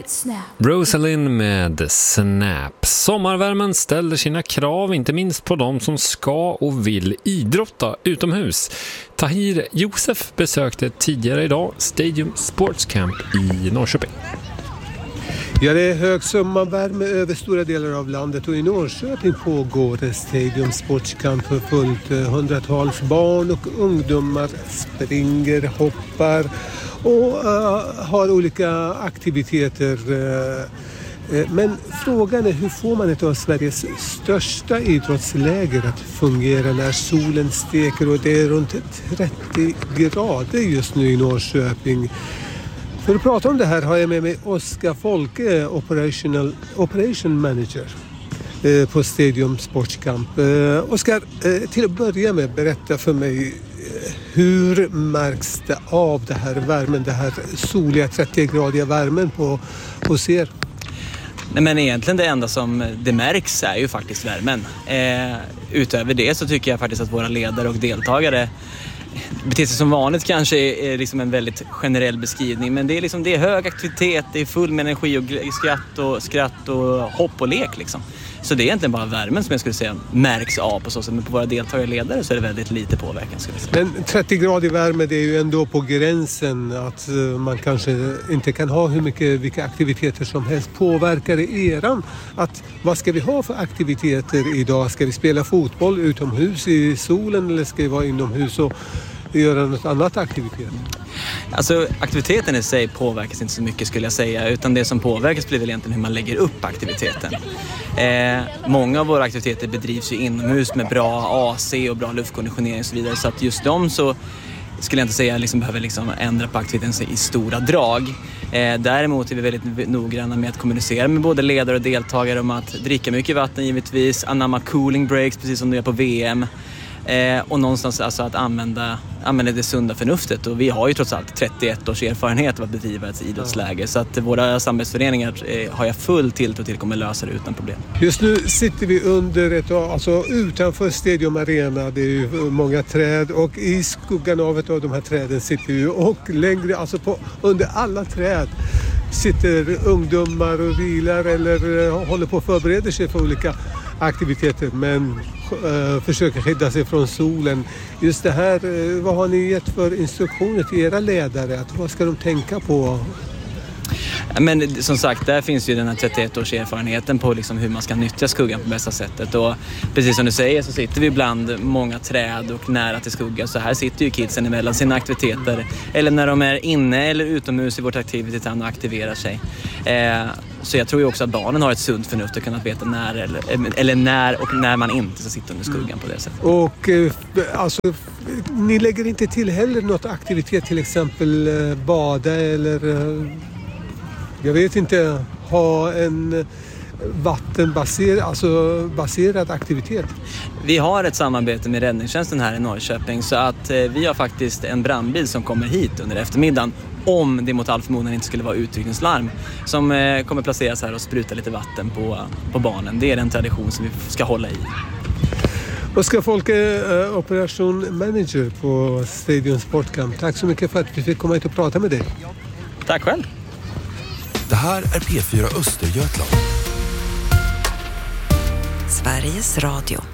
Rosalind med Snap. Sommarvärmen ställer sina krav inte minst på de som ska och vill idrotta utomhus. Tahir Josef besökte tidigare idag Stadium Sports Camp i Norrköping. Ja, det är hög sommarvärme över stora delar av landet och i Norrköping pågår Stadium Sports Camp för fullt. Hundratals barn och ungdomar springer, hoppar och har olika aktiviteter. Men frågan är, hur får man ett av Sveriges största idrottsläger att fungera när solen steker och det är runt 30 grader just nu i Norrköping? För att prata om det här har jag med mig Oskar Folke, Operation Manager på Stadium Sports Camp. Oskar, till att börja med, berätta för mig, hur märks det av det här värmen, det här soliga 30-gradiga värmen på er? Nej, men egentligen det enda som det märks är ju faktiskt värmen. Utöver det så tycker jag faktiskt att våra ledare och deltagare beter sig som vanligt, kanske är liksom en väldigt generell beskrivning, men det är hög aktivitet, det är full med energi och skratt och hopp och lek liksom. Så det är egentligen bara värmen som jag skulle säga märks av på så sätt, men på våra deltagare och ledare så är det väldigt lite påverkan skulle jag säga. Men 30 grader värme, det är ju ändå på gränsen att man kanske inte kan ha vilka aktiviteter som helst. Påverkar det eran att vad ska vi ha för aktiviteter idag? Ska vi spela fotboll utomhus i solen eller ska vi vara inomhus och göra något annat aktivitet? Alltså aktiviteten i sig påverkas inte så mycket skulle jag säga, utan det som påverkas blir väl egentligen hur man lägger upp aktiviteten. Många av våra aktiviteter bedrivs ju inomhus med bra AC och bra luftkonditionering och så vidare, så att just de så skulle jag inte säga behöver ändra på aktiviteten i stora drag. Däremot är vi väldigt noggranna med att kommunicera med både ledare och deltagare om att dricka mycket vatten givetvis, anamma cooling breaks precis som du gör på VM. Och någonstans alltså att använda det sunda förnuftet, och vi har ju trots allt 31 års erfarenhet av att bedriva ett idrottsläger, så att våra samhällsföreningar har jag full tilltro till kommer lösa det utan problem. Just nu sitter vi utanför Stadium Arena, det är ju många träd och i skuggan av ett av de här träden sitter vi, och längre under alla träd sitter ungdomar och vilar eller håller på att förbereda sig för olika aktiviteter, men försöker skydda sig från solen. Just det här, vad har ni gett för instruktioner till era ledare? Vad ska de tänka på? Men som sagt, där finns ju den här 31 års erfarenheten på hur man ska nyttja skuggan på bästa sättet. Och precis som du säger så sitter vi bland många träd och nära till skugga. Så här sitter ju kidsen emellan sina aktiviteter. Eller när de är inne eller utomhus i vårt aktivitet och aktiverar sig. Så jag tror ju också att barnen har ett sunt förnuft att kunna veta när och när man inte ska sitta under skuggan på det sättet. Och ni lägger inte till heller något aktivitet, till exempel bada eller jag vet inte, ha en vattenbaserad aktivitet? Vi har ett samarbete med räddningstjänsten här i Norrköping, så att vi har faktiskt en brandbil som kommer hit under eftermiddagen om det mot all förmodan inte skulle vara utryckningslarm, som kommer placeras här och spruta lite vatten på barnen. Det är den tradition som vi ska hålla i. Oskar Folke, Operation Manager på Stadium Sports Camp. Tack så mycket för att vi fick komma hit och prata med dig. Tack själv. Det här är P4 Östergötland. Sveriges Radio.